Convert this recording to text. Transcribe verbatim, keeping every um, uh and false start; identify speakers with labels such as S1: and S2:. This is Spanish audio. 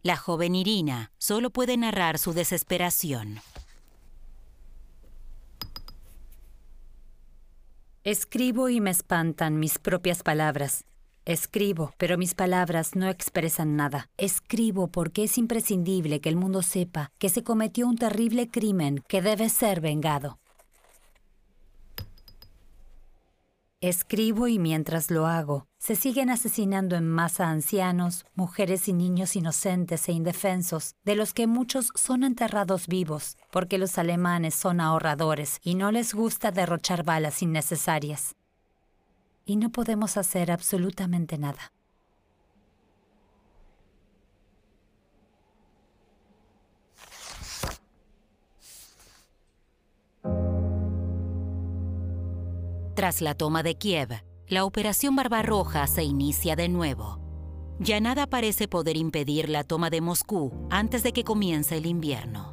S1: La joven Irina solo puede narrar su desesperación.
S2: Escribo y me espantan mis propias palabras. Escribo, pero mis palabras no expresan nada. Escribo porque es imprescindible que el mundo sepa que se cometió un terrible crimen que debe ser vengado. Escribo y mientras lo hago, se siguen asesinando en masa ancianos, mujeres y niños inocentes e indefensos, de los que muchos son enterrados vivos, porque los alemanes son ahorradores y no les gusta derrochar balas innecesarias. Y no podemos hacer absolutamente nada.
S1: Tras la toma de Kiev, la Operación Barbarroja se inicia de nuevo. Ya nada parece poder impedir la toma de Moscú antes de que comience el invierno.